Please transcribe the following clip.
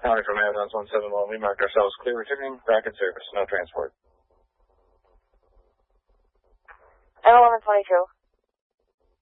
County from Amazons 171. We marked ourselves clear returning, back in service, no transport. M1122.